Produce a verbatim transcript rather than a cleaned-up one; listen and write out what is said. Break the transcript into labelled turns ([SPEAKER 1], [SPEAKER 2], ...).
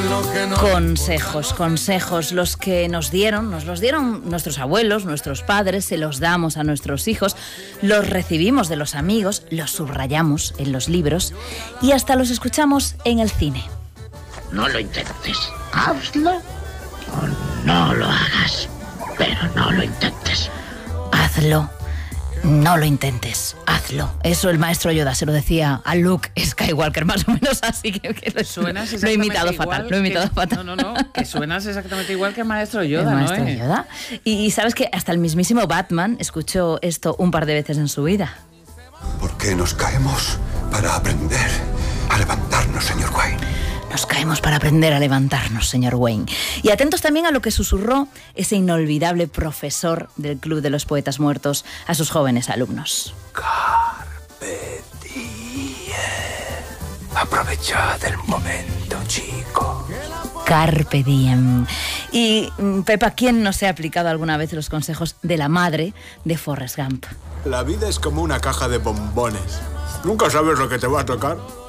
[SPEAKER 1] Consejos, consejos, los que nos dieron, nos los dieron nuestros abuelos, nuestros padres, se los damos a nuestros hijos, los recibimos de los amigos, los subrayamos en los libros y hasta los escuchamos en el cine.
[SPEAKER 2] No lo intentes, hazlo o no lo hagas, pero no lo intentes.
[SPEAKER 1] Hazlo. No lo intentes, hazlo. Eso el maestro Yoda se lo decía a Luke Skywalker, más o menos así que, que lo,
[SPEAKER 3] suenas
[SPEAKER 1] lo he imitado
[SPEAKER 3] igual
[SPEAKER 1] fatal. Lo he imitado
[SPEAKER 3] que,
[SPEAKER 1] fatal.
[SPEAKER 3] No, no, no, que suenas exactamente igual que el maestro Yoda,
[SPEAKER 1] el maestro
[SPEAKER 3] ¿no? Eh?
[SPEAKER 1] Yoda. Y, y sabes que hasta el mismísimo Batman escuchó esto un par de veces en su vida.
[SPEAKER 4] ¿Por qué nos caemos para aprender a levantarnos, señor Wayne?
[SPEAKER 1] Nos caemos para aprender a levantarnos, señor Wayne. Y atentos también a lo que susurró ese inolvidable profesor del Club de los Poetas Muertos a sus jóvenes alumnos.
[SPEAKER 5] Carpe diem. Aprovechad el momento, chico.
[SPEAKER 1] Carpe diem. Y, Pepa, ¿quién no se ha aplicado alguna vez los consejos de la madre de Forrest Gump?
[SPEAKER 6] La vida es como una caja de bombones. Nunca sabes lo que te va a tocar.